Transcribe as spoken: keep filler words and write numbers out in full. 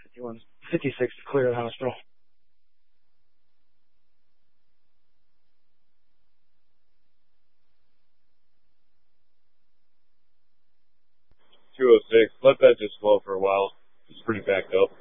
fifty-one, fifty-six to clear the hospital. two oh six. Let that just flow for a while. It's pretty backed up.